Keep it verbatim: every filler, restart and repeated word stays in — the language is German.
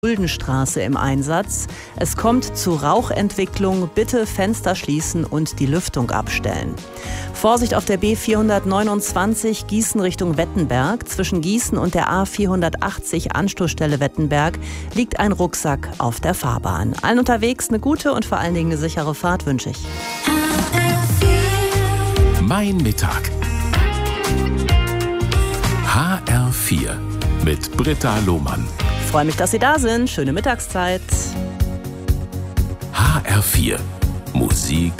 Guldenstraße im Einsatz. Es kommt zu Rauchentwicklung. Bitte Fenster schließen und die Lüftung abstellen. Vorsicht auf der B vierhundertneunundzwanzig Gießen Richtung Wettenberg. Zwischen Gießen und der A vierhundertachtzig Anstoßstelle Wettenberg liegt ein Rucksack auf der Fahrbahn. Allen unterwegs eine gute und vor allen Dingen eine sichere Fahrt wünsche ich. Mein Mittag. H R vier mit Britta Lohmann. Ich freue mich, dass Sie da sind. Schöne Mittagszeit. H R vier. Musik